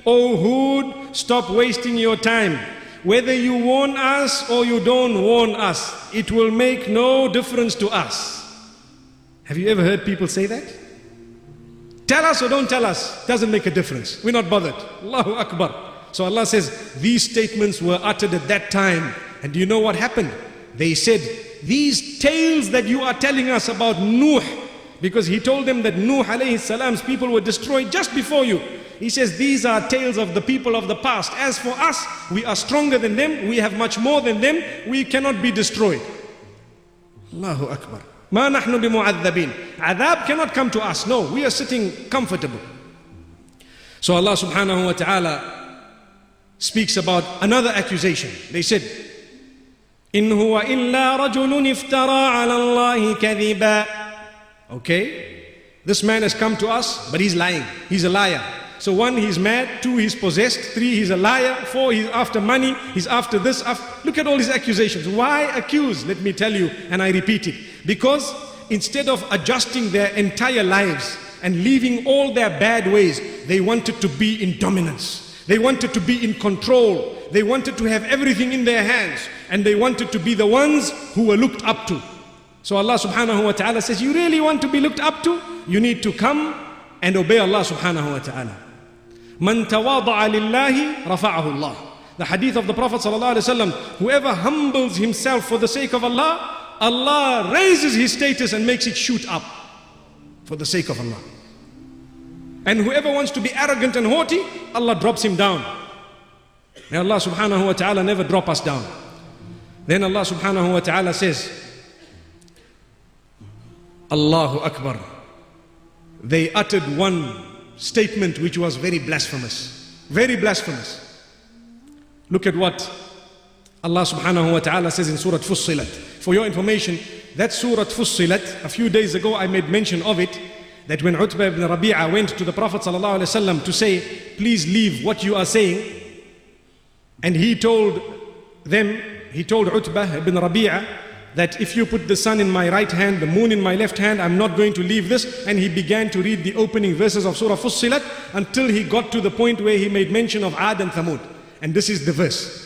O Hud, stop wasting your time. Whether you warn us or you don't warn us, it will make no difference to us. Have you ever heard people say that? Tell us or don't tell us, doesn't make a difference. We're not bothered. Allahu Akbar. So Allah says, these statements were uttered at that time. And do you know what happened? They said, these tales that you are telling us about Nuh, because he told them that Nuh alayhi salam's people were destroyed just before you. He says, these are tales of the people of the past. As for us, we are stronger than them. We have much more than them. We cannot be destroyed. Allahu Akbar. Ma nahnu bimu'adhabin. Adhab cannot come to us. No, we are sitting comfortable. So Allah subhanahu wa ta'ala speaks about another accusation. They said, In huwa illa rajulun iftara ala Allahi kadhiba. Okay, this man has come to us, but he's lying. He's a liar. So 1, he's mad. 2, he's possessed. 3, he's a liar. 4, he's after money. He's after this. Look at all these accusations. Why accuse? Let me tell you, and I repeat it. Because instead of adjusting their entire lives and leaving all their bad ways, they wanted to be in dominance. They wanted to be in control. They wanted to have everything in their hands. And they wanted to be the ones who were looked up to. So Allah subhanahu wa ta'ala says, you really want to be looked up to? You need to come and obey Allah subhanahu wa ta'ala. Man tawada'a lillahi rafa'ahu Allah. The hadith of the Prophet sallallahu alaihi wasallam, whoever humbles himself for the sake of Allah, Allah raises his status and makes it shoot up for the sake of Allah. And whoever wants to be arrogant and haughty, Allah drops him down. May Allah subhanahu wa ta'ala never drop us down. Then Allah subhanahu wa ta'ala says, Allahu Akbar. They uttered one statement which was very blasphemous. Very blasphemous. Look at what Allah subhanahu wa ta'ala says in Surah Fussilat. For your information, that Surah Fussilat, a few days ago I made mention of it, that when Utbah ibn Rabi'ah went to the Prophet sallallahu alaihi wasallam to say, please leave what you are saying, and he told Utbah ibn Rabi'ah that if you put the sun in my right hand, the moon in my left hand, I'm not going to leave this. And he began to read the opening verses of Surah Fussilat until he got to the point where he made mention of Ad and Thamud. And this is the verse.